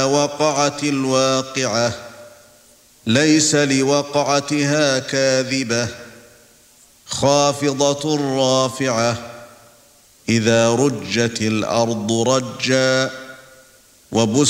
وقعت الواقعة ليس لوقعتها كاذبة خافضة رافعة إذا رجت الأرض رجا